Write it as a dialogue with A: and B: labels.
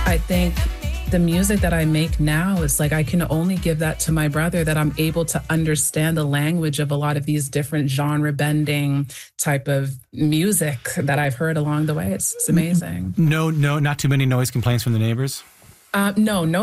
A: I think the music that I make now is like I can only give that to my brother, that I'm able to understand the language of a lot of these different genre bending type of music that I've heard along the way. It's amazing.
B: No, not too many noise complaints from the neighbors?
A: No, no